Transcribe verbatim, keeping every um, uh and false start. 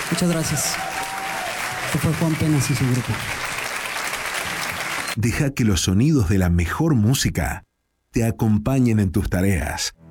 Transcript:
Muchas gracias. Este fue Juan Penas y su grupo. Deja que los sonidos de la mejor música te acompañen en tus tareas.